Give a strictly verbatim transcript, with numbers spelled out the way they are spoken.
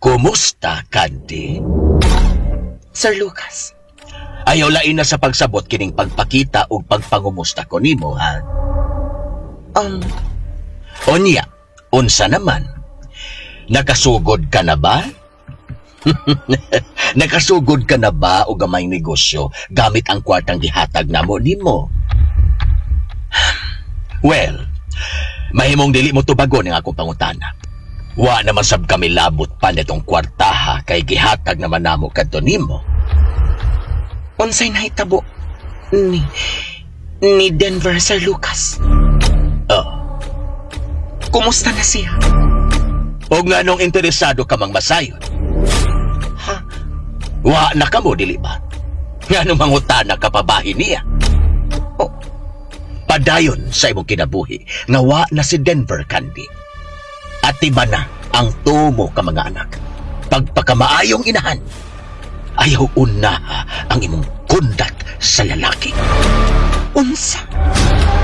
Kumusta, Candy? Sir Lucas. Ayaw lain na sa pagsabot kining pagpakita o pagpangumusta ko nimo, ha? Um, Onya, unsa naman? Nakasugod ka na ba? Nakasugod ka na ba o gamay negosyo gamit ang kwartang gihatag namo nimo? Well, mahimong dili mo tubago ng akong pangutana. Wa naman sab kami labot pa nitong kwartaha kay gihatag naman namo kadto nimo. Unsay nahitabo ni ni Denver, Sir Lucas? Oh, Kumusta na siya? o nga nung interesado ka mang masayod. Ha? Wa na ka mo, dili ba? Nga nung mangutana ka pa bahin niya. Oh, Padayon sa imong kinabuhi, nga wa na si Denver, Candy. At iba na ang tumo ka mga anak. Pagpakamaayong inahan, ayaw una ang imong kundat sa lalaki. unsa?